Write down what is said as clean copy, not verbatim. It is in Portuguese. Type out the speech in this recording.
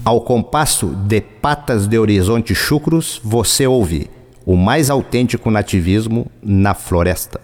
Ao compasso de patas de horizonte chucros, você ouve o mais autêntico nativismo na floresta.